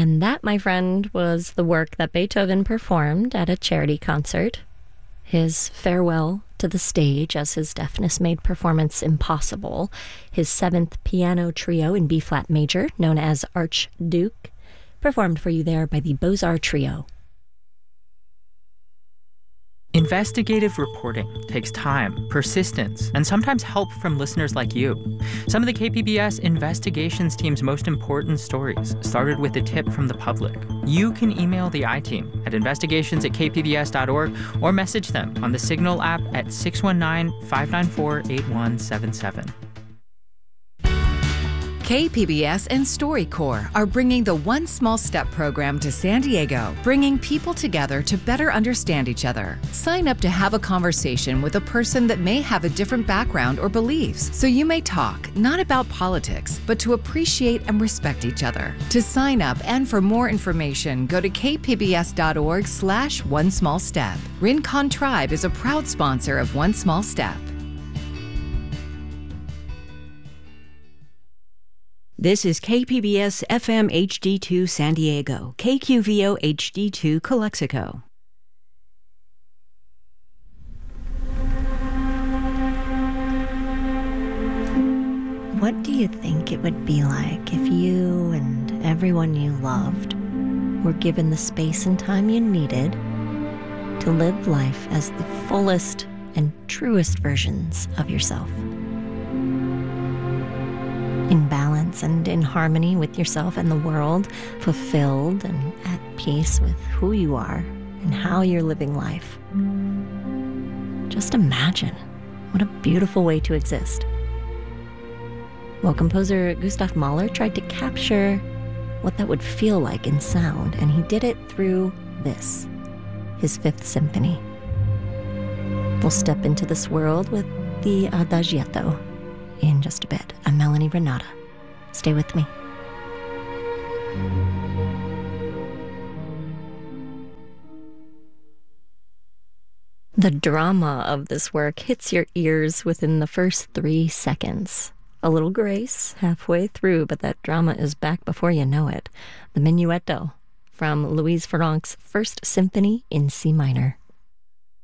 And that, my friend, was the work that Beethoven performed at a charity concert. His farewell to the stage as his deafness made performance impossible. His seventh piano trio in B-flat major, known as Archduke, performed for you there by the Beaux-Arts Trio. Investigative reporting takes time, persistence, and sometimes help from listeners like you. Some of the KPBS investigations team's most important stories started with a tip from the public. You can email the I-Team at investigations@kpbs.org or message them on the Signal app at 619-594-8177. KPBS and StoryCorps are bringing the One Small Step program to San Diego, bringing people together to better understand each other. Sign up to have a conversation with a person that may have a different background or beliefs, so you may talk, not about politics, but to appreciate and respect each other. To sign up and for more information, go to kpbs.org/One Small Step. Rincon Tribe is a proud sponsor of One Small Step. This is KPBS FM HD2 San Diego, KQVO HD2 Calexico. What do you think it would be like if you and everyone you loved were given the space and time you needed to live life as the fullest and truest versions of yourself? In balance and in harmony with yourself and the world, fulfilled and at peace with who you are and how you're living life. Just imagine what a beautiful way to exist. Well, composer Gustav Mahler tried to capture what that would feel like in sound, and he did it through this, his Fifth Symphony. We'll step into this world with the Adagietto in just a bit. I'm Melanie Renata. Stay with me. The drama of this work hits your ears within the first 3 seconds. A little grace halfway through, but that drama is back before you know it. The Minuetto from Louise Farrenc's First Symphony in C minor.